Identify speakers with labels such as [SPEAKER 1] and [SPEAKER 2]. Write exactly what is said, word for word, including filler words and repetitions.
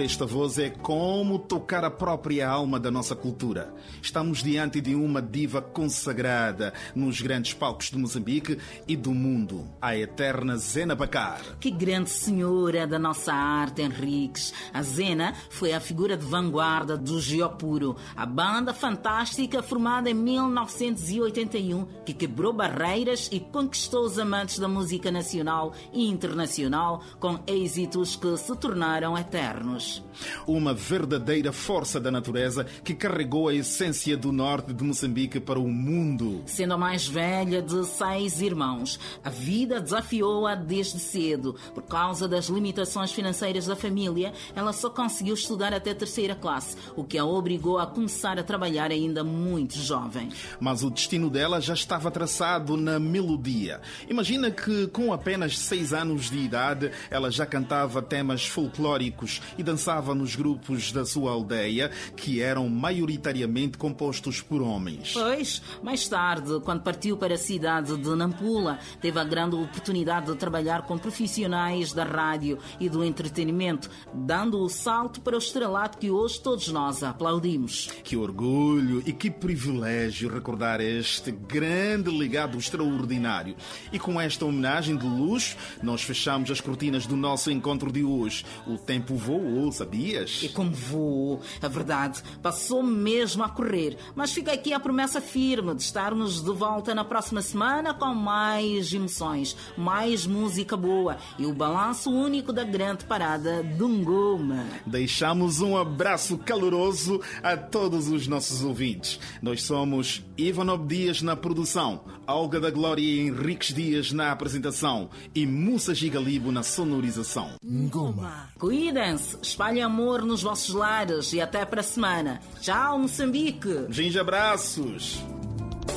[SPEAKER 1] esta voz é como tocar a própria alma da nossa cultura. Estamos diante de uma diva consagrada nos grandes palcos de Moçambique e do mundo, a eterna Zena Bacar.
[SPEAKER 2] Que grande senhora da nossa arte, Henriques. A Zena foi a figura de vanguarda do Geopuro, a banda fantástica formada em mil novecentos e oitenta e um, que quebrou barreiras e conquistou os amantes da música nacional e internacional com êxitos que se tornaram eternos.
[SPEAKER 1] Uma verdadeira força da natureza que carregou a essência do norte de Moçambique para o mundo.
[SPEAKER 2] Sendo a mais velha de seis irmãos, a vida desafiou-a desde cedo. Por causa das limitações financeiras da família, ela só conseguiu estudar até a terceira classe, o que a obrigou a começar a trabalhar ainda muito jovem.
[SPEAKER 1] Mas o destino dela já estava traçado na melodia. Imagina que com apenas seis anos de idade, ela já cantava temas folclóricos e dançava nos grupos da sua aldeia, que eram maioritariamente compostos por homens.
[SPEAKER 2] Pois, mais tarde, quando partiu para a cidade de Nampula, teve a grande oportunidade de trabalhar com profissionais da rádio e do entretenimento, dando o salto para o estrelato que hoje todos nós aplaudimos.
[SPEAKER 1] Que orgulho e que privilégio recordar este grande legado extraordinário. E com esta homenagem de luxo, nós fechamos as cortinas do nosso encontro de hoje. O tempo voou, sabias?
[SPEAKER 2] E como voou, a verdade, passou mesmo a correr. Mas fica aqui a promessa firme de estarmos de volta na próxima semana com mais emoções, mais música boa e o balanço único da grande parada de Ngoma.
[SPEAKER 1] Deixamos um abraço caloroso a todos os nossos ouvintes. Nós somos Ivanov Dias na produção, Olga da Glória e Henriques Dias na apresentação e Mussa Gigalibo na sonorização.
[SPEAKER 2] Ngoma. Cuidem-se, espalhem amor nos vossos lares e até para a semana. Tchau, Moçambique.
[SPEAKER 1] Beijos, abraços.